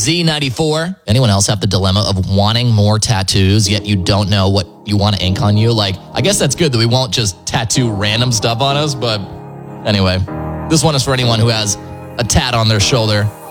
Z94. Anyone else have the dilemma of wanting more tattoos, yet you don't know what you want to ink on you? Like, I guess that's good that we won't just tattoo random stuff on us, but anyway, this one is for anyone who has a tat on their shoulder